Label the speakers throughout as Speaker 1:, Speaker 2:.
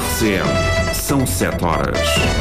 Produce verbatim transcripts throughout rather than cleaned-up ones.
Speaker 1: C M. São sete horas.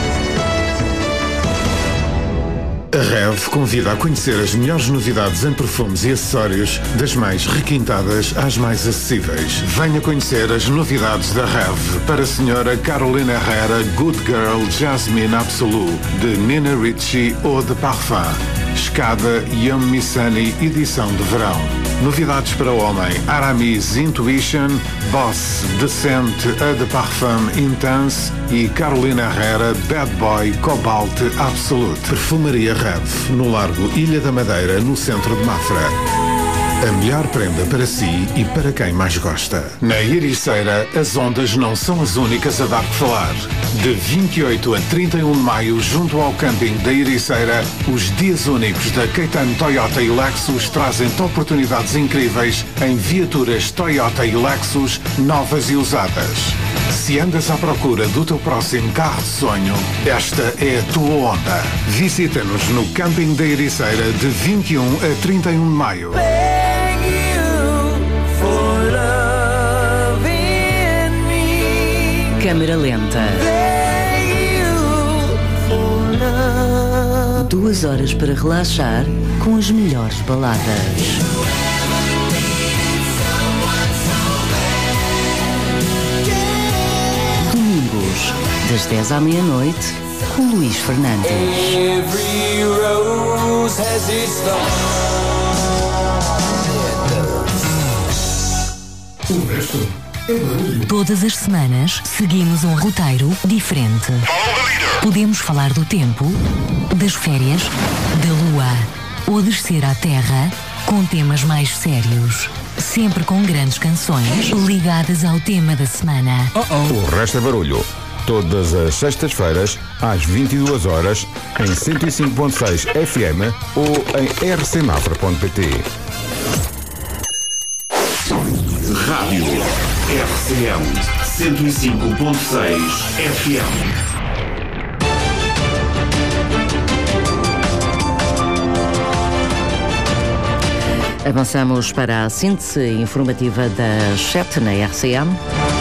Speaker 2: A Rev convida a conhecer as melhores novidades em perfumes e acessórios, das mais requintadas às mais acessíveis. Venha conhecer as novidades da Rev para a senhora Carolina Herrera Good Girl Jasmine Absolu, de Nina Ricci Eau de Parfum. Escada Yum Missani edição de verão. Novidades para o homem: Aramis Intuition, Boss Decente Eau de Parfum Intense e Carolina Herrera Bad Boy Cobalt Absolute. Perfumaria Rev, no Largo Ilha da Madeira, no centro de Mafra. A melhor prenda para si e para quem mais gosta. Na Ericeira, as ondas não são as únicas a dar que falar. De vinte e oito a trinta e um de maio, junto ao camping da Ericeira, os dias únicos da Caetano Toyota e Lexus trazem-te oportunidades incríveis em viaturas Toyota e Lexus novas e usadas. Se andas à procura do teu próximo carro de sonho, esta é a tua onda. Visita-nos no camping da Ericeira de vinte e um a trinta e um de maio.
Speaker 3: Câmara lenta. Duas horas para relaxar com as melhores baladas. Domingos, das dez à meia-noite, com Luís Fernandes.
Speaker 2: O resto é barulho.
Speaker 4: Todas as semanas seguimos um roteiro diferente. Podemos falar do tempo, das férias, da lua ou descer à terra com temas mais sérios. Sempre com grandes canções ligadas ao tema da semana.
Speaker 5: Oh -oh. O resto é barulho. Todas as sextas-feiras, às vinte e duas horas, em cento e cinco ponto seis F M ou em r c mafra ponto p t.
Speaker 1: Rádio R C M cento e cinco ponto seis F M.
Speaker 3: Avançamos para a síntese informativa das sete na R C M.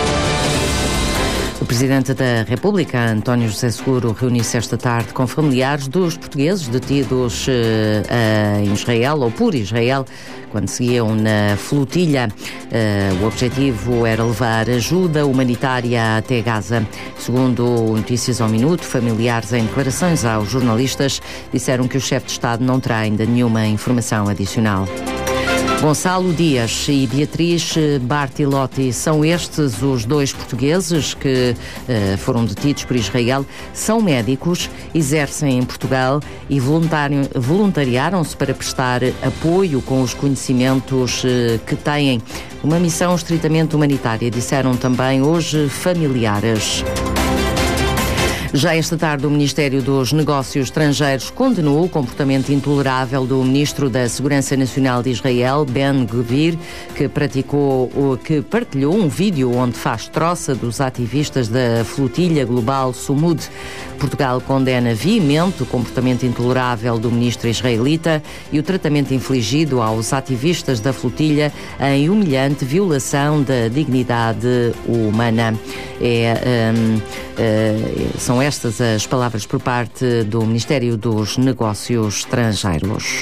Speaker 3: O Presidente da República, António José Seguro, reuniu-se esta tarde com familiares dos portugueses detidos uh, em Israel ou por Israel quando seguiam na flotilha. Uh, o objetivo era levar ajuda humanitária até Gaza. Segundo Notícias ao Minuto, familiares em declarações aos jornalistas disseram que o chefe de Estado não terá ainda nenhuma informação adicional. Gonçalo Dias e Beatriz Bartilotti são estes os dois portugueses que uh, foram detidos por Israel. São médicos, exercem em Portugal e voluntariaram-se para prestar apoio com os conhecimentos uh, que têm. Uma missão estritamente humanitária, disseram também hoje familiares. Já esta tarde, o Ministério dos Negócios Estrangeiros condenou o comportamento intolerável do Ministro da Segurança Nacional de Israel, Ben-Gvir, que praticou, que partilhou um vídeo onde faz troça dos ativistas da flotilha global Sumud. Portugal condena veemente o comportamento intolerável do ministro israelita e o tratamento infligido aos ativistas da flotilha em humilhante violação da dignidade humana. É, um, uh, são estas as palavras por parte do Ministério dos Negócios Estrangeiros.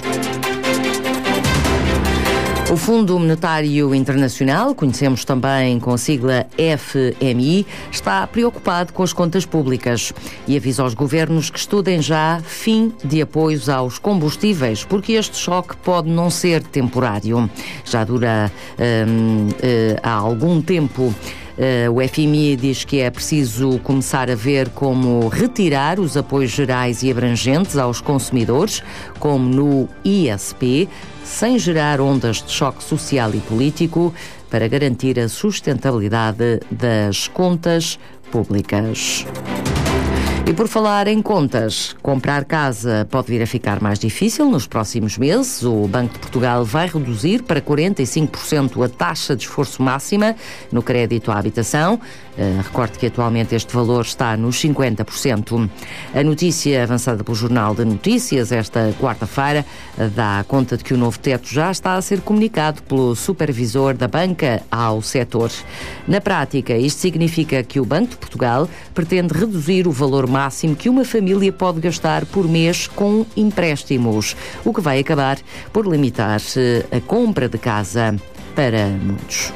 Speaker 3: O Fundo Monetário Internacional, conhecemos também com a sigla F M I, está preocupado com as contas públicas e avisa aos governos que estudem já fim de apoios aos combustíveis, porque este choque pode não ser temporário. Já dura hum, hum, há algum tempo. Uh, o F M I diz que é preciso começar a ver como retirar os apoios gerais e abrangentes aos consumidores, como no I S P, sem gerar ondas de choque social e político, para garantir a sustentabilidade das contas públicas. E por falar em contas, comprar casa pode vir a ficar mais difícil nos próximos meses. O Banco de Portugal vai reduzir para quarenta e cinco por cento a taxa de esforço máxima no crédito à habitação. Uh, recorde que atualmente este valor está nos cinquenta por cento. A notícia avançada pelo Jornal de Notícias esta quarta-feira uh, dá conta de que o novo teto já está a ser comunicado pelo supervisor da banca ao setor. Na prática, isto significa que o Banco de Portugal pretende reduzir o valor máximo que uma família pode gastar por mês com empréstimos, o que vai acabar por limitar uh, a compra de casa para muitos.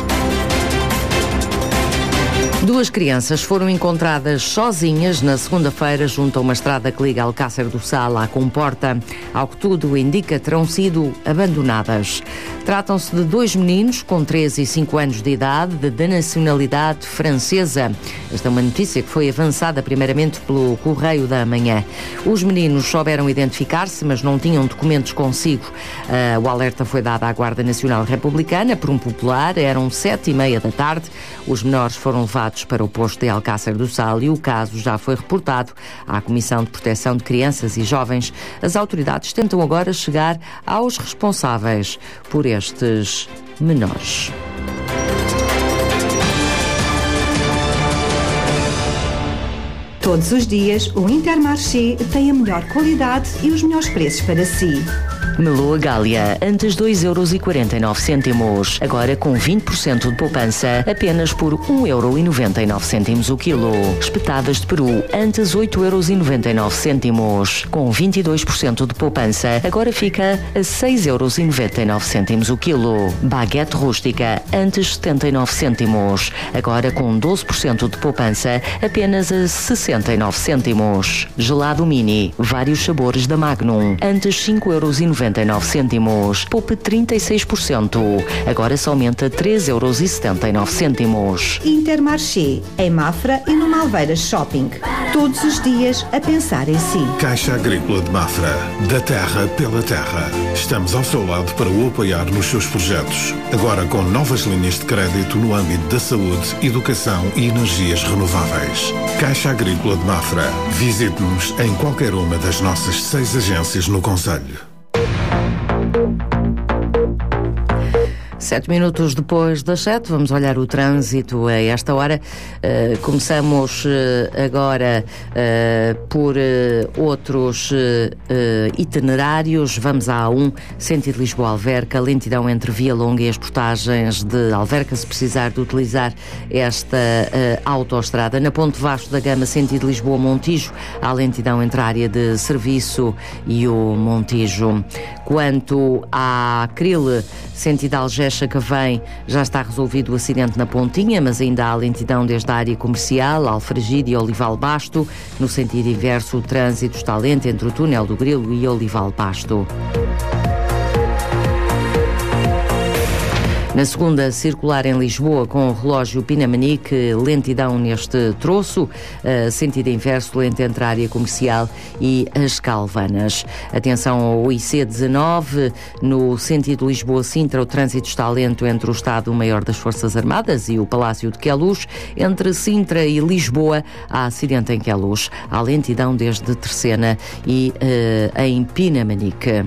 Speaker 3: Duas crianças foram encontradas sozinhas na segunda-feira junto a uma estrada que liga Alcácer do Sal à Comporta. Ao que tudo indica, terão sido abandonadas. Tratam-se de dois meninos com três e cinco anos de idade, de nacionalidade francesa. Esta é uma notícia que foi avançada primeiramente pelo Correio da Manhã. Os meninos souberam identificar-se, mas não tinham documentos consigo. Uh, o alerta foi dado à Guarda Nacional Republicana por um popular. Eram sete e meia da tarde. Os menores foram levados para o posto de Alcácer do Sal e o caso já foi reportado à Comissão de Proteção de Crianças e Jovens. As autoridades tentam agora chegar aos responsáveis por estes menores.
Speaker 6: Todos os dias, o Intermarché tem a melhor qualidade e os melhores preços para si.
Speaker 4: Meloa Gália, antes dois euros e quarenta e nove cêntimos. Agora com vinte por cento de poupança, apenas por um euro e noventa e nove cêntimos o quilo. Espetadas de peru, antes oito euros e noventa e nove cêntimos. Com vinte e dois por cento de poupança, agora fica a seis euros e noventa e nove cêntimos o quilo. Baguete rústica, antes setenta e nove cêntimos. Agora com doze por cento de poupança, apenas a sessenta e nove cêntimos. Gelado mini, vários sabores da Magnum, antes cinco euros e noventa e nove cêntimos. Poupe trinta e seis por cento. Agora somente a três euros e setenta e nove cêntimos.
Speaker 6: Intermarché, em Mafra e no Malveiras Shopping. Todos os dias a pensar em si.
Speaker 2: Caixa Agrícola de Mafra. Da terra pela terra. Estamos ao seu lado para o apoiar nos seus projetos. Agora com novas linhas de crédito no âmbito da saúde, educação e energias renováveis. Caixa Agrícola de Mafra. Visite-nos em qualquer uma das nossas seis agências no concelho.
Speaker 3: Sete minutos depois das sete, vamos olhar o trânsito a esta hora. Uh, começamos uh, agora uh, por uh, outros uh, uh, itinerários. Vamos à A um, sentido Lisboa-Alverca, lentidão entre Via Longa e as portagens de Alverca, se precisar de utilizar esta uh, autoestrada. Na Ponte Vasco da Gama, sentido Lisboa-Montijo, há lentidão entre a área de serviço e o Montijo. Quanto à Cril, sentido Algés que vem, já está resolvido o acidente na Pontinha, mas ainda há lentidão desde a área comercial, Alfragide e Olival Basto. No sentido inverso, o trânsito está lento entre o túnel do Grilo e Olival Basto. Na segunda circular em Lisboa, com o relógio Pinamanique, lentidão neste troço, uh, sentido inverso, lento entre a área comercial e as Calvanas. Atenção ao I C dezanove, no sentido Lisboa-Sintra, o trânsito está lento entre o Estado-Maior das Forças Armadas e o Palácio de Queluz. Entre Sintra e Lisboa, há acidente em Queluz. Há lentidão desde Terceira e uh, em Pinamanique.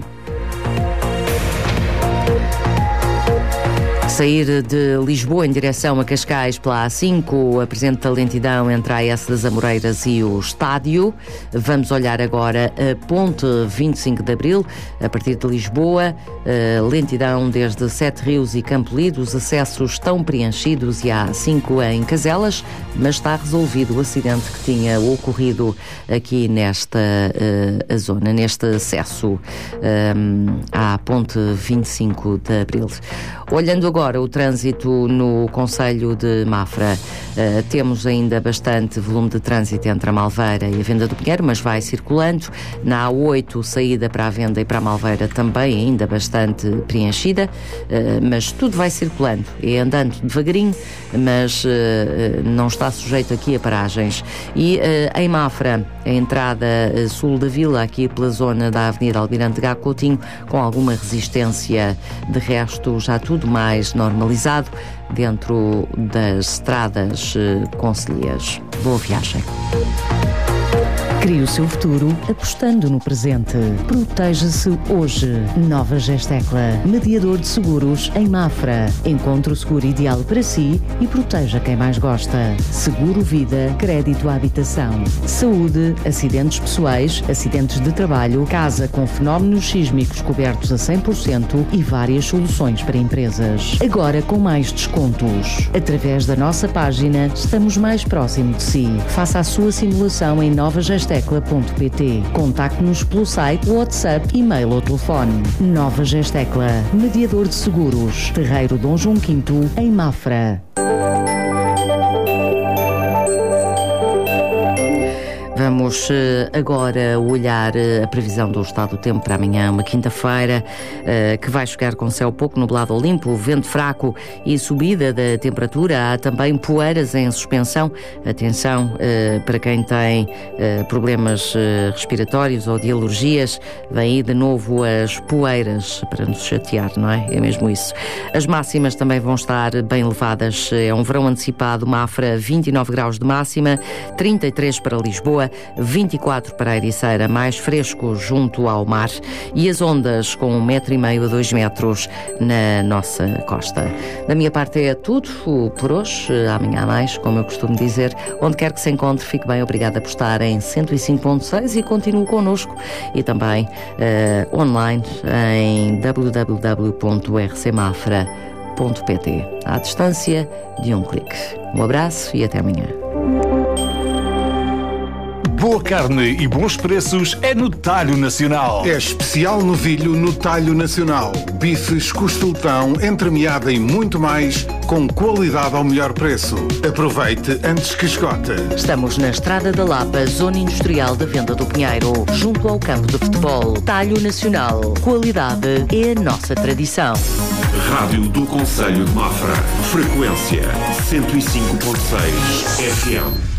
Speaker 3: Sair de Lisboa em direção a Cascais pela A cinco apresenta lentidão entre a A S das Amoreiras e o Estádio. Vamos olhar agora a Ponte vinte e cinco de Abril, a partir de Lisboa, lentidão desde Sete Rios e Campolide. Os acessos estão preenchidos e há A cinco em Caselas, mas está resolvido o acidente que tinha ocorrido aqui nesta uh, zona, neste acesso um, à Ponte vinte e cinco de Abril. Olhando agora o trânsito no concelho de Mafra, uh, temos ainda bastante volume de trânsito entre a Malveira e a Venda do Pinheiro, mas vai circulando. Na A oito, saída para a Venda e para a Malveira também ainda bastante preenchida, uh, mas tudo vai circulando, é andando devagarinho, mas uh, não está sujeito aqui a paragens. E uh, em Mafra, a entrada uh, sul da vila, aqui pela zona da Avenida Almirante Gá Coutinho, com alguma resistência, de resto já tudo mais normalizado dentro das estradas uh, concelhias. Boa viagem.
Speaker 4: Crie o seu futuro apostando no presente. Proteja-se hoje. Nova Gestecla, mediador de seguros em Mafra. Encontre o seguro ideal para si e proteja quem mais gosta. Seguro Vida, crédito à habitação. Saúde, acidentes pessoais, acidentes de trabalho, casa com fenómenos sísmicos cobertos a cem por cento e várias soluções para empresas. Agora com mais descontos. Através da nossa página, estamos mais próximo de si. Faça a sua simulação em nova gestecla ponto pt. Contacte-nos pelo site, WhatsApp, e-mail ou telefone. Nova Gestecla, mediador de seguros. Terreiro Dom João quinto, em Mafra.
Speaker 3: Vamos agora olhar a previsão do estado do tempo para amanhã, uma quinta-feira, que vai chegar com céu pouco nublado ou limpo, vento fraco e subida da temperatura. Há também poeiras em suspensão. Atenção para quem tem problemas respiratórios ou de alergias. Vem aí de novo as poeiras para nos chatear, não é? É mesmo isso. As máximas também vão estar bem elevadas. É um verão antecipado. Mafra, vinte e nove graus de máxima, trinta e três para Lisboa, vinte e quatro para a Ericeira, mais fresco junto ao mar, e as ondas com um metro e meio a dois metros na nossa costa. Da minha parte é tudo por hoje. Amanhã há mais, como eu costumo dizer. Onde quer que se encontre, fique bem. Obrigada por estar em cento e cinco ponto seis e continue connosco, e também uh, online em w w w ponto r c mafra ponto p t, à distância de um clique. Um abraço e até amanhã.
Speaker 7: Boa carne e bons preços é no Talho Nacional.
Speaker 2: É especial novilho no Talho Nacional. Bifes, costelão, entremeada e muito mais, com qualidade ao melhor preço. Aproveite antes que esgote.
Speaker 3: Estamos na Estrada da Lapa, Zona Industrial da Venda do Pinheiro, junto ao campo de futebol. Talho Nacional. Qualidade é a nossa tradição.
Speaker 1: Rádio do Concelho de Mafra. Frequência cento e cinco ponto seis F M.